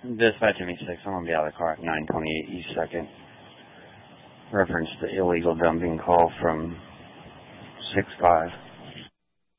Dispatch ME6, I'm going to be out of the car at 928 East 2nd. Reference the illegal dumping call from 6-5.